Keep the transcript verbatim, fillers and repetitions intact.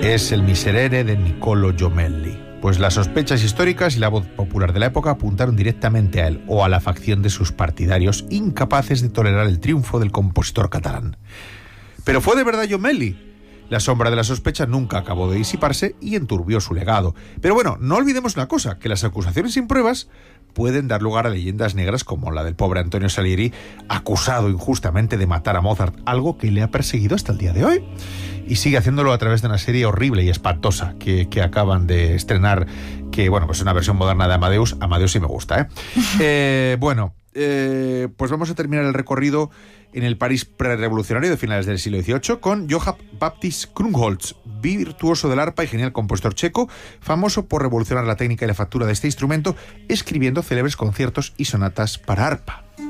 es el Miserere de Niccolò Jommelli. Pues las sospechas históricas y la voz popular de la época apuntaron directamente a él o a la facción de sus partidarios, incapaces de tolerar el triunfo del compositor catalán. ¿Pero fue de verdad Jommelli? La sombra de la sospecha nunca acabó de disiparse y enturbió su legado. Pero bueno, no olvidemos una cosa, que las acusaciones sin pruebas pueden dar lugar a leyendas negras como la del pobre Antonio Salieri, acusado injustamente de matar a Mozart, algo que le ha perseguido hasta el día de hoy. Y sigue haciéndolo a través de una serie horrible y espantosa que, que acaban de estrenar, que bueno, pues es una versión moderna de Amadeus. Amadeus sí me gusta, ¿eh? eh bueno, eh, pues vamos a terminar el recorrido en el París prerevolucionario de finales del siglo dieciocho con Johann Baptist Krumholtz, virtuoso del arpa y genial compositor checo, famoso por revolucionar la técnica y la factura de este instrumento, escribiendo célebres conciertos y sonatas para arpa.